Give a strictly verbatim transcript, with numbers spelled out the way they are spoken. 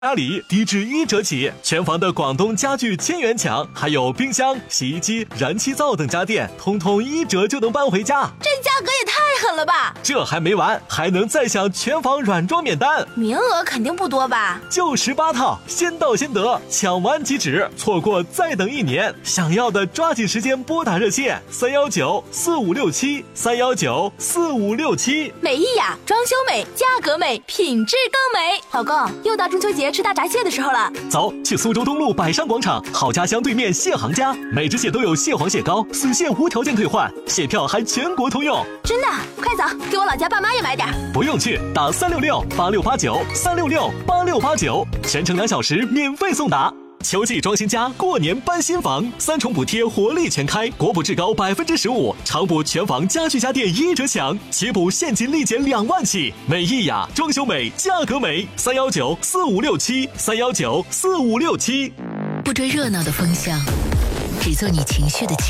家里低至一折起，全房的广东家具千元抢，还有冰箱、洗衣机、燃气灶等家电，通通一折就能搬回家。 这价格也太狠了吧！ 这还没完，还能再享全房软装免单， 名额肯定不多吧？ 就十八套，先到先得，抢完即止，错过再等一年。想要的抓紧时间拨打热线三幺九四五六七三幺九四五六七。 美意雅，装修美，价格美，品质更美。老公，又到中秋节吃大闸蟹的时候了， 走，去苏州东路百商广场好家乡对面蟹行家，每只蟹都有蟹黄蟹膏，死蟹无条件退换，蟹票还全国通用。 真的？快走，给我老家爸妈也买点。 不用去，打三六六八六八九三六六八六八九，全程两小时免费送达。秋季装新家，过年搬新房，三重补贴活力全开，国补至高百分之十五，常补全房家具家电一折享，起补现金立减两万起。美意雅，装修美，价格美，三幺九四五六七三幺九四五六七。 不追热闹的风向，只做你情绪的